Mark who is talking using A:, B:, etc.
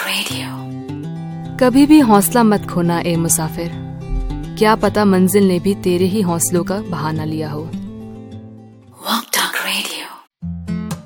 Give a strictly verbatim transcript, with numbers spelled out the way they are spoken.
A: Radio. कभी भी हौसला मत खोना ए मुसाफिर, क्या पता मंजिल ने भी तेरे ही हौसलों का बहाना लिया हो।